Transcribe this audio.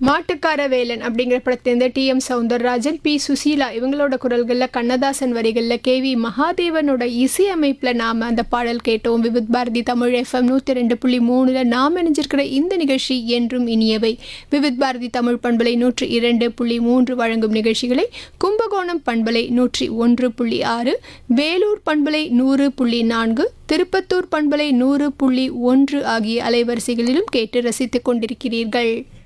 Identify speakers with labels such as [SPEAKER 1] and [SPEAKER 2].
[SPEAKER 1] மாட்டுக்கார வேலன் அப்படிங்கிற படத்திலிருந்து டி.எம். சௌந்தரராஜன், பி. சுசீலா இவங்களோட குரல்களில், கண்ணதாசன் வரிகளில், கே.வி. மகாதேவனோட இசையமைப்பில் நாம் அந்த பாடல் கேட்டோம். விவித் பாரதி தமிழ் எஃப்எம் 102.3 நாம் இணைஞ்சிருக்கிற இந்த நிகழ்ச்சி என்றும் இனியவை. விவித் பாரதி தமிழ் பண்பலை 102.3 வழங்கும் நிகழ்ச்சிகளை கும்பகோணம் பண்பலை 101.6, வேலூர் பண்பலை 100.4, திருப்பத்தூர் பண்பலை 100.1 ஆகிய அலைவரிசைகளிலும் கேட்டு ரசித்துக் கொண்டிருக்கிறீர்கள்.